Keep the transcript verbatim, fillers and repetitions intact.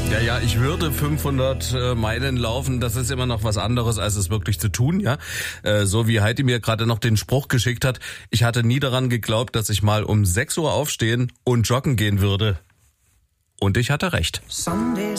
Ja, ja, ich würde fünfhundert Meilen laufen. Das ist immer noch was anderes, als es wirklich zu tun, ja. Äh, so wie Heidi mir gerade noch den Spruch geschickt hat. Ich hatte nie daran geglaubt, dass ich mal um sechs Uhr aufstehen und joggen gehen würde. Und ich hatte recht. Sunday.